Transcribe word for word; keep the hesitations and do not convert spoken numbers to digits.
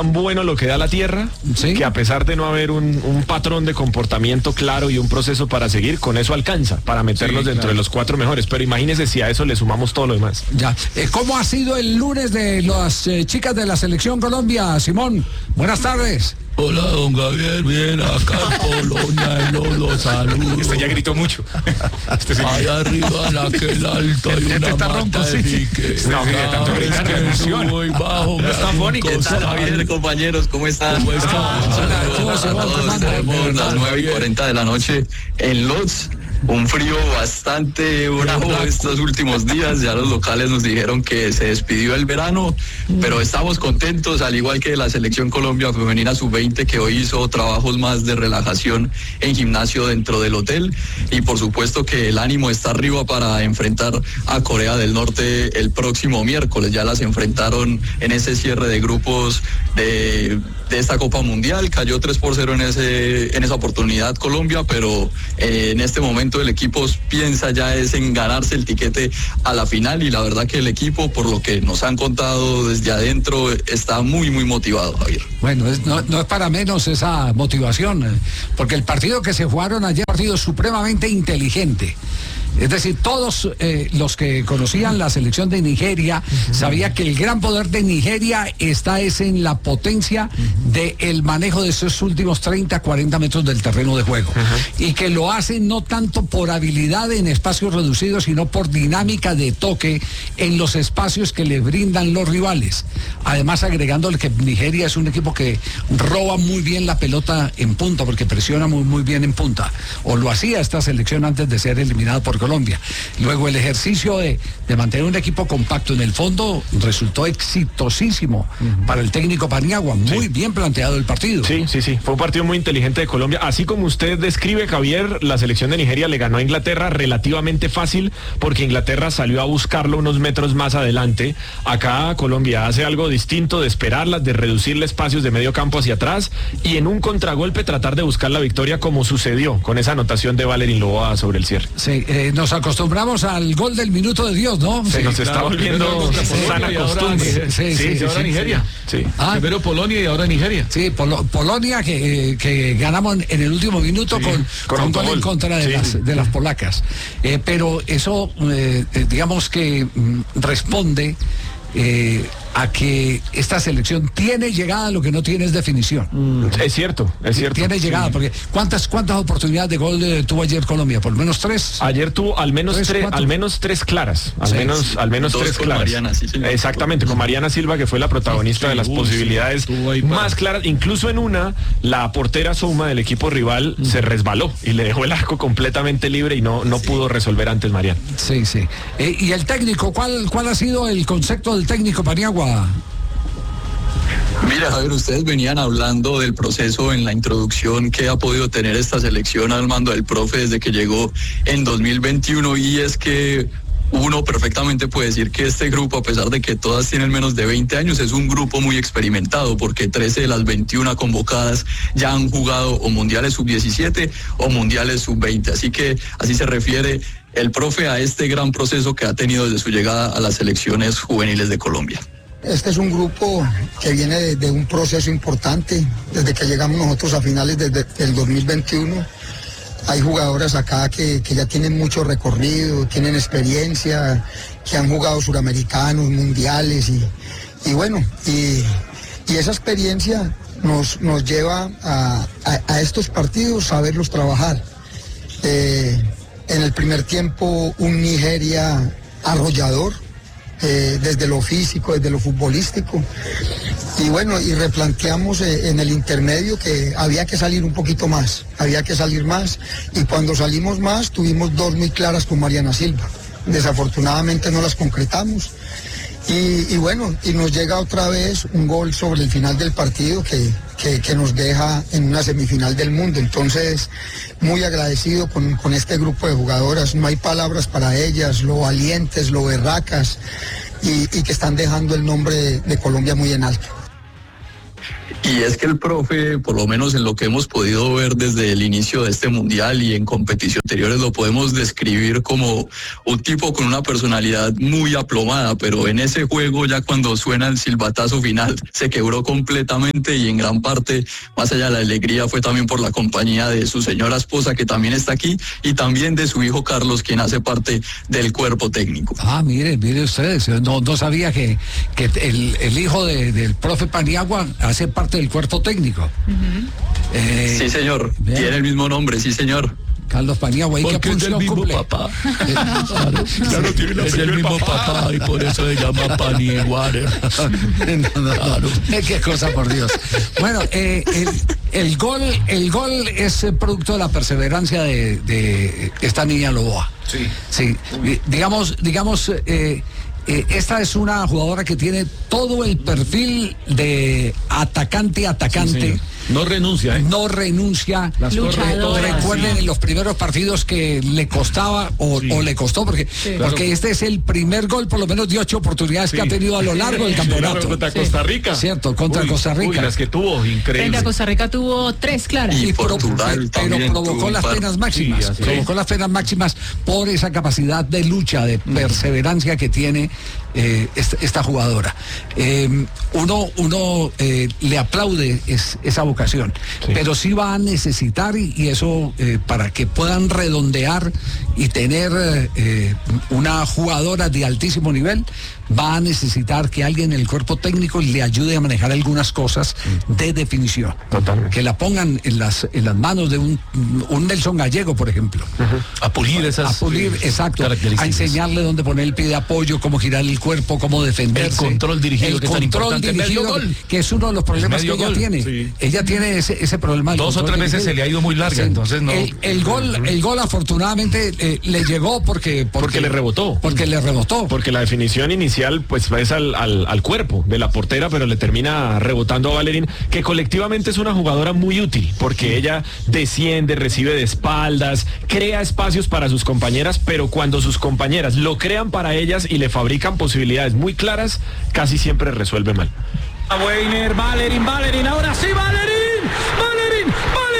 tan bueno lo que da la tierra, ¿sí?, que a pesar de no haber un, un patrón de comportamiento claro y un proceso para seguir, con eso alcanza para meternos sí, dentro claro. de los cuatro mejores. Pero imagínese si a eso le sumamos todo lo demás. Ya. Eh, ¿Cómo ha sido el lunes de las eh, chicas de la Selección Colombia, Simón? Buenas tardes. Hola, don Javier, bien, acá en Polonia, en los, los saludos. Este ya gritó mucho. Este sí. Allá arriba, en aquel alto, hay una mata ronco, de pique. Sí. No, mire, tanto gritar que emoción. Subo y bajo, no está fónico. ¿Qué tal, Javier, compañeros? ¿Cómo están? ¿Cómo están? Tenemos las nueve y cuarenta de la noche en Lodz. Un frío bastante bravo estos últimos días. Ya los locales nos dijeron que se despidió el verano, pero estamos contentos, al igual que la Selección Colombia Femenina sub veinte, que hoy hizo trabajos más de relajación en gimnasio dentro del hotel. Y por supuesto que el ánimo está arriba para enfrentar a Corea del Norte el próximo miércoles. Ya las enfrentaron en ese cierre de grupos de, de esta Copa Mundial. Cayó tres por cero en, ese, en esa oportunidad Colombia, pero eh, en este momento el equipo piensa ya es en ganarse el tiquete a la final, y la verdad que el equipo, por lo que nos han contado desde adentro, está muy muy motivado, Javier. Bueno, es, no, no es para menos esa motivación, porque el partido que se jugaron ayer, un partido supremamente inteligente. Es decir, todos eh, los que conocían la selección de Nigeria uh-huh. sabían que el gran poder de Nigeria está es en la potencia uh-huh. del manejo de esos últimos treinta, cuarenta metros del terreno de juego. Uh-huh. Y que lo hacen no tanto por habilidad en espacios reducidos, sino por dinámica de toque en los espacios que le brindan los rivales. Además, agregándole que Nigeria es un equipo que roba muy bien la pelota en punta, porque presiona muy, muy bien en punta. O lo hacía esta selección antes de ser eliminada por Colombia. Luego el ejercicio de, de mantener un equipo compacto en el fondo resultó exitosísimo uh-huh. para el técnico Paniagua. Muy sí. bien planteado el partido. Sí, sí, sí. Fue un partido muy inteligente de Colombia. Así como usted describe, Javier, la selección de Nigeria le ganó a Inglaterra relativamente fácil, porque Inglaterra salió a buscarlo unos metros más adelante. Acá Colombia hace algo distinto, de esperarlas, de reducirle espacios de medio campo hacia atrás y en un contragolpe tratar de buscar la victoria, como sucedió con esa anotación de Valerín Loboa sobre el cierre. Sí, eh, nos acostumbramos al gol del minuto de Dios, ¿no? Se sí, nos está claro, volviendo sana costumbre. Sí, sí, sí, y ahora sí, Nigeria. Sí. Ah, primero Polonia y ahora Nigeria. Sí, Pol- Polonia que, que ganamos en el último minuto sí, con, con, con gol en contra de, sí, las, sí. de las polacas. Eh, pero eso, eh, digamos que mm, responde eh, a que esta selección tiene llegada, lo que no tiene es definición. Mm, es cierto, es cierto. Tiene llegada, sí. porque ¿cuántas cuántas oportunidades de gol eh, tuvo ayer Colombia? ¿Por lo menos tres? Ayer tuvo al menos tres, tres al menos tres claras, al sí, menos sí. al menos Dos tres con claras. Mariana, sí, Exactamente, con Mariana Silva, que fue la protagonista sí, de las uh, posibilidades sí, más claras. Incluso en una, la portera Souma del equipo rival mm. se resbaló y le dejó el arco completamente libre y no no sí. pudo resolver antes Mariana. Sí, sí. Eh, y el técnico, ¿cuál cuál ha sido el concepto del técnico Paniagua? Mira, Javier, ustedes venían hablando del proceso en la introducción que ha podido tener esta selección al mando del profe desde que llegó en dos mil veintiuno, y es que uno perfectamente puede decir que este grupo, a pesar de que todas tienen menos de veinte años, es un grupo muy experimentado, porque trece de las veintiuna convocadas ya han jugado o mundiales sub diecisiete o mundiales sub veinte, así que así se refiere el profe a este gran proceso que ha tenido desde su llegada a las selecciones juveniles de Colombia. Este es un grupo que viene de, de un proceso importante, desde que llegamos nosotros a finales de, de, del dos mil veintiuno. Hay jugadoras acá que, que ya tienen mucho recorrido, tienen experiencia, que han jugado suramericanos, mundiales, y, y bueno, y, y esa experiencia nos, nos lleva a, a, a estos partidos, a verlos trabajar. Eh, en el primer tiempo, un Nigeria arrollador, Eh, desde lo físico, desde lo futbolístico, y bueno, y replanteamos eh, en el intermedio que había que salir un poquito más, había que salir más, y cuando salimos más tuvimos dos muy claras con Mariana Silva, desafortunadamente no las concretamos, y, y bueno, y nos llega otra vez un gol sobre el final del partido que, que, que nos deja en una semifinal del mundo. Entonces, muy agradecido con, con este grupo de jugadoras, no hay palabras para ellas, lo valientes, lo berracas, y, y que están dejando el nombre de, de Colombia muy en alto. Y es que el profe, por lo menos en lo que hemos podido ver desde el inicio de este mundial y en competiciones anteriores, lo podemos describir como un tipo con una personalidad muy aplomada, pero en ese juego ya cuando suena el silbatazo final se quebró completamente y en gran parte, más allá de la alegría, fue también por la compañía de su señora esposa que también está aquí y también de su hijo Carlos, quien hace parte del cuerpo técnico. Ah, mire, mire ustedes, no, no sabía que, que el, el hijo de, del profe Paniagua hace parte del cuerpo técnico. Uh-huh. eh, sí, señor. Bien. Tiene el mismo nombre, sí, señor. Carlos Paniagua, ¿y qué función mismo cumple? Papá. claro, claro, tiene la es el mismo papá. papá y por eso se llama Paniaguare. no, no, claro. no. Qué cosa, por Dios. Bueno, eh, el, el gol, el gol es producto de la perseverancia de, de esta niña Loboa. Sí. Sí. Digamos, digamos. Eh, Eh, esta es una jugadora que tiene todo el perfil de atacante, atacante. Sí, no renuncia, ¿eh? No renuncia. Las Luchadora. Recuerden en los primeros partidos que le costaba o, sí. o le costó, porque, sí. porque claro. este es el primer gol, por lo menos de ocho oportunidades sí. que ha tenido a lo largo del campeonato. Claro, contra Costa Rica. Cierto, contra uy, Costa Rica. Uy, las que tuvo, increíble. Frente a Costa Rica tuvo tres claras. Y, y pro, Portugal pero provocó las penas máximas. Sí, provocó las penas máximas por esa capacidad de lucha, de perseverancia que tiene Eh, esta, esta jugadora. Eh, uno uno eh, le aplaude es, esa vocación, sí. pero sí va a necesitar, y, y eso eh, para que puedan redondear y tener eh, una jugadora de altísimo nivel, va a necesitar que alguien en el cuerpo técnico le ayude a manejar algunas cosas de definición. Totalmente. Que la pongan en las, en las manos de un, un Nelson Gallego, por ejemplo. Uh-huh. A pulir esas. A pulir, sí, exacto. A enseñarle dónde poner el pie de apoyo, cómo girar el cuerpo, cómo defenderse. El control dirigido, el que control es tan importante. Dirigido, medio gol. Que es uno de los problemas que ella gol. tiene. Sí. Ella tiene ese, ese problema. Dos o tres veces dirigido. Se le ha ido muy larga, sí. entonces no. El, el gol, el gol afortunadamente eh, le llegó porque, porque. Porque le rebotó. Porque le rebotó. Porque la definición inicial, pues, es al, al, al cuerpo de la portera, pero le termina rebotando a Valerín, que colectivamente es una jugadora muy útil, porque sí. ella desciende, recibe de espaldas, crea espacios para sus compañeras, pero cuando sus compañeras lo crean para ellas y le fabrican posibilidades muy claras, casi siempre resuelve mal. A Weiner, Valerín, Valerín, ahora sí, Valerín, Valerín, Valerín.